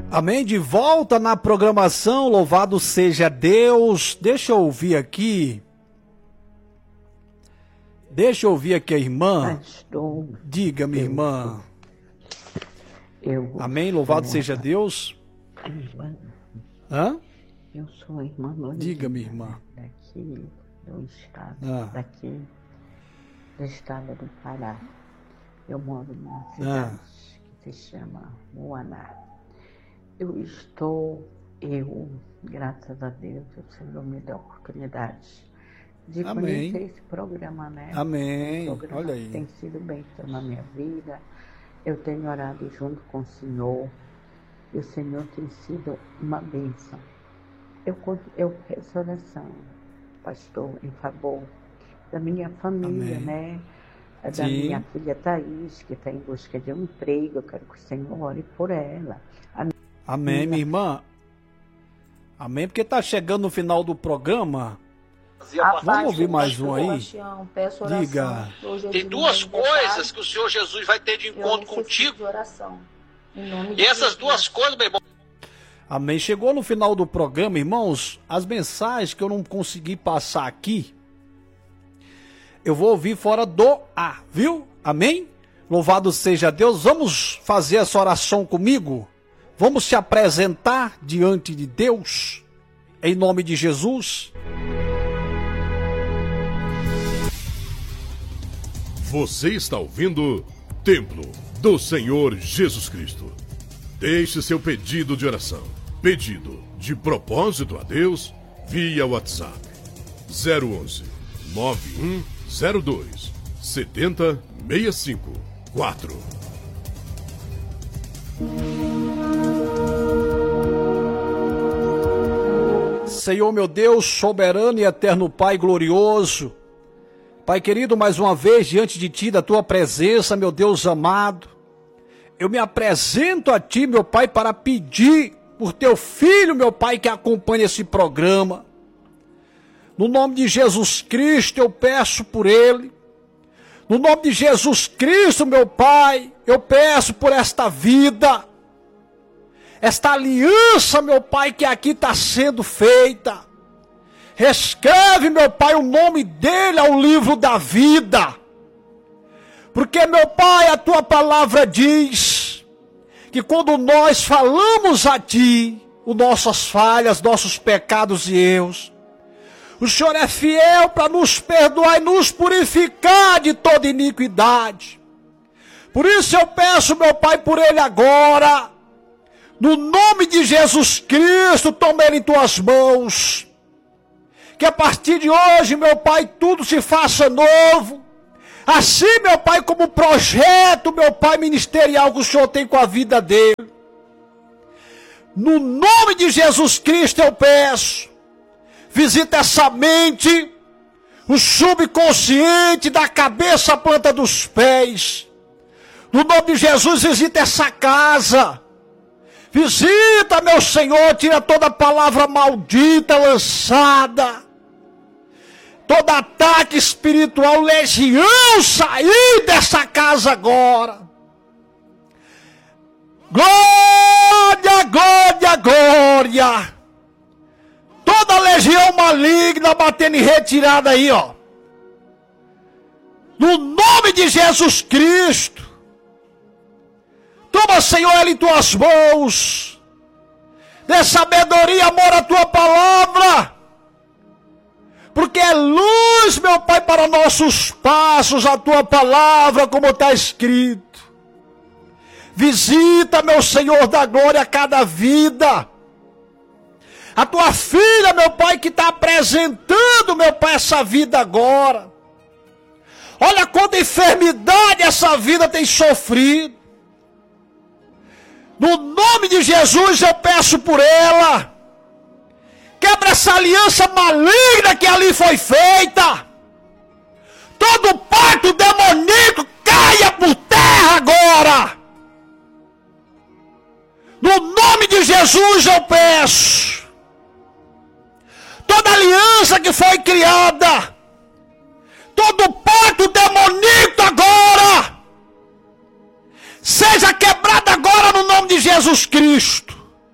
Amém? De volta na programação, louvado seja Deus. Deixa eu ouvir aqui. A irmã. Pastor, Diga, minha irmã. Amém? Louvado seja Deus. Irmã, Hã? eu sou a irmã Lorena. Diga, minha irmã. Daqui do estado, daqui do estado do Pará. Eu moro numa cidade que se chama Moaná. Graças a Deus, o Senhor me deu a oportunidade de conhecer esse programa, né? Amém. O programa Olha aí. tem sido bênção na minha vida. Eu tenho orado junto com o Senhor. E o Senhor tem sido uma bênção. Eu peço oração, pastor, em favor da minha família, né? Da minha filha Thaís, que está em busca de um emprego. Eu quero que o Senhor ore por ela. Amém, minha irmã. Amém, porque está chegando no final do programa. Vamos ouvir mais um aí? Diga. Tem duas coisas que o Senhor Jesus vai ter de encontro contigo. E essas duas coisas, meu irmão. Amém. Chegou no final do programa, irmãos, as mensagens que eu não consegui passar aqui, eu vou ouvir fora do ar, viu? Amém? Louvado seja Deus. Vamos fazer essa oração comigo? Vamos se apresentar diante de Deus, em nome de Jesus. Você está ouvindo Templo do Senhor Jesus Cristo. Deixe seu pedido de oração, pedido de propósito a Deus, via WhatsApp 011 9102 7065 4. Senhor meu Deus, soberano e eterno Pai glorioso, Pai querido, mais uma vez diante de Ti, da Tua presença, meu Deus amado, eu me apresento a Ti, meu Pai, para pedir por Teu Filho, meu Pai, que acompanha esse programa. No nome de Jesus Cristo, eu peço por ele. No nome de Jesus Cristo, meu Pai, eu peço por esta vida, esta aliança, meu Pai, que aqui está sendo feita. Reescreve, meu Pai, o nome dele ao livro da vida. Porque, meu Pai, a Tua palavra diz que quando nós falamos a Ti, as nossas falhas, nossos pecados e erros, o Senhor é fiel para nos perdoar e nos purificar de toda iniquidade. Por isso eu peço, meu Pai, por ele agora, no nome de Jesus Cristo, toma ele em Tuas mãos. Que a partir de hoje, meu Pai, tudo se faça novo. Assim, meu Pai, como o projeto, meu Pai, ministerial que o Senhor tem com a vida dele. No nome de Jesus Cristo eu peço. Visita essa mente, o subconsciente, da cabeça à planta dos pés. No nome de Jesus, visita essa casa. Visita, meu Senhor, tira toda palavra maldita lançada. Todo ataque espiritual, legião, sair dessa casa agora. Glória, glória, glória. Toda legião maligna batendo em retirada aí, ó. No nome de Jesus Cristo. Toma, Senhor, ela em Tuas mãos. Dê sabedoria, amor à Tua palavra. Porque é luz, meu Pai, para nossos passos, a Tua palavra, como está escrito. Visita, meu Senhor da glória, cada vida. A Tua filha, meu Pai, que está apresentando, meu Pai, essa vida agora. Olha quanta enfermidade essa vida tem sofrido. No nome de Jesus eu peço por ela. Quebra essa aliança maligna que ali foi feita. Todo pacto demoníaco caia por terra agora. No nome de Jesus eu peço. Toda aliança que foi criada, todo pacto demoníaco agora, seja quebrado agora no nome de Jesus Cristo.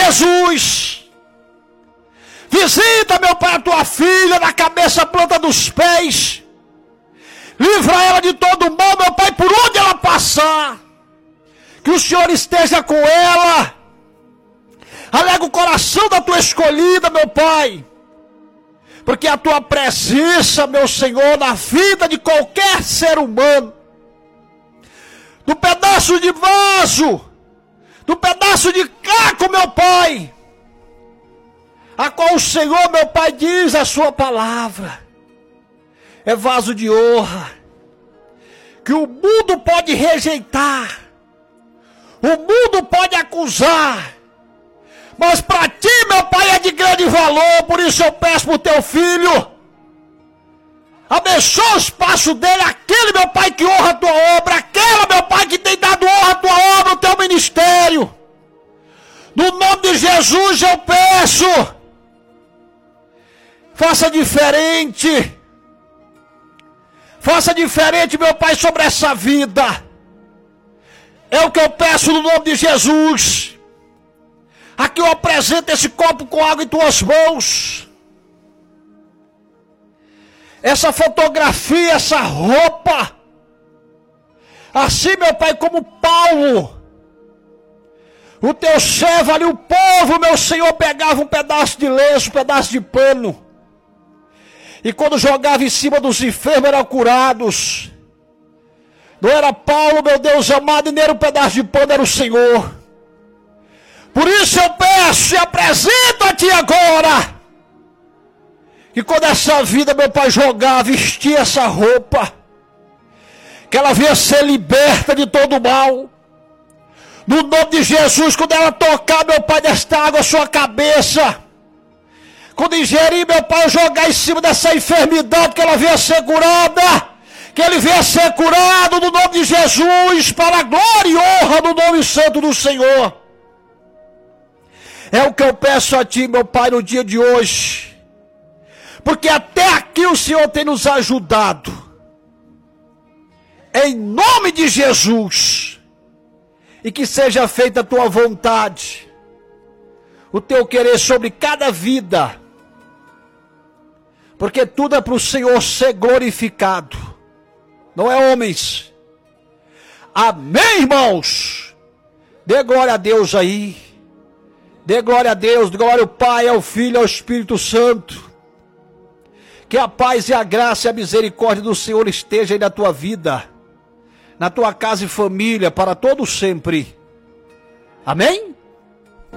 Jesus. Visita, meu Pai, a tua filha da cabeça à planta dos pés. Livra ela de todo mal, meu Pai, por onde ela passar. Que o Senhor esteja com ela. Alega o coração da tua escolhida, meu Pai. Porque a tua presença, meu Senhor, na vida de qualquer ser humano, do pedaço de vaso, do pedaço de caco, meu Pai, a qual o Senhor, meu Pai, diz a sua palavra, é vaso de honra, que o mundo pode rejeitar, o mundo pode acusar, mas para ti, meu Pai, é de grande valor. Por isso eu peço para o teu filho, abençoa os passos dele, aquele, meu Pai, que honra a tua obra, aquela, meu Pai, que tem dado honra à tua obra, ao teu ministério. No nome de Jesus eu peço, faça diferente, meu Pai, sobre essa vida. É o que eu peço no nome de Jesus. Aqui eu apresento esse copo com água em tuas mãos. Essa fotografia, essa roupa. Assim, meu Pai, como Paulo, o teu servo ali, o povo, meu Senhor, pegava um pedaço de lenço, um pedaço de pano. E quando jogava em cima dos enfermos, eram curados. Não era Paulo, meu Deus amado, e nem era um pedaço de pano, era o Senhor. Por isso eu peço e apresento a ti agora, que quando essa vida, meu Pai, jogar, vestir essa roupa, que ela venha ser liberta de todo mal. No nome de Jesus, quando ela tocar, meu Pai, desta água a sua cabeça, quando ingerir, meu Pai, jogar em cima dessa enfermidade, que ela venha ser curada, que ele venha ser curado no nome de Jesus, para a glória e honra do nome santo do Senhor. É o que eu peço a ti, meu Pai, no dia de hoje, porque até aqui o Senhor tem nos ajudado. Em nome de Jesus, e que seja feita a tua vontade, o teu querer sobre cada vida, porque tudo é para o Senhor ser glorificado, não é homens. Amém, irmãos? Dê glória a Deus aí. Dê glória a Deus, glória ao Pai, ao Filho, ao Espírito Santo. Que a paz e a graça e a misericórdia do Senhor esteja aí na tua vida, na tua casa e família, para todo sempre. Amém?